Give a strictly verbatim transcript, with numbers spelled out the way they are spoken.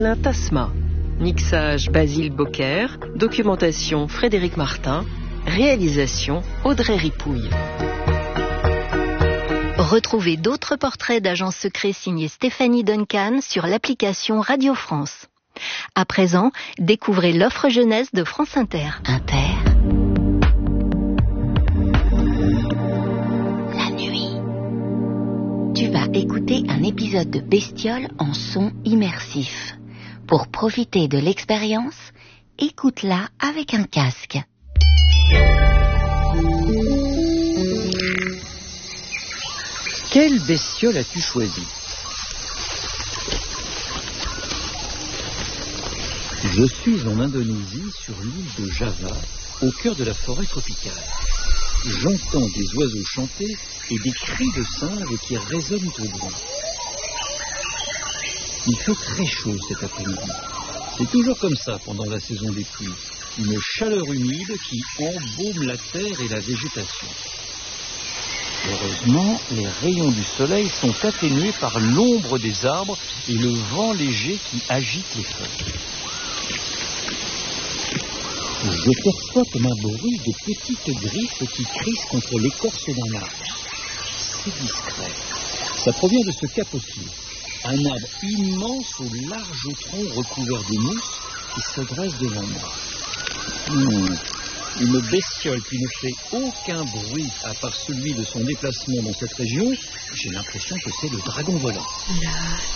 Un Tasma. Mixage Basile Bocquer. Documentation Frédéric Martin. Réalisation Audrey Ripouille. Retrouvez d'autres portraits d'agents secrets signés Stéphanie Duncan sur l'application Radio France. À présent, découvrez l'offre jeunesse de France Inter. Inter. La nuit. Tu vas écouter un épisode de Bestiole en son immersif. Pour profiter de l'expérience, écoute-la avec un casque. Quelle bestiole as-tu choisi ? Je suis en Indonésie, sur l'île de Java, au cœur de la forêt tropicale. J'entends des oiseaux chanter et des cris de singes qui résonnent au loin. Il fait très chaud cet après-midi. C'est toujours comme ça pendant la saison des pluies. Une chaleur humide qui embaume la terre et la végétation. Heureusement, les rayons du soleil sont atténués par l'ombre des arbres et le vent léger qui agite les feuilles. Je perçois comme un bruit de petites griffes qui crissent contre l'écorce d'un arbre. C'est discret. Ça provient de ce capotier, un arbre immense au large tronc recouvert de mousse qui se dresse devant moi. Hmm. Une bestiole qui ne fait aucun bruit à part celui de son déplacement dans cette région, j'ai l'impression que c'est le dragon volant. Là.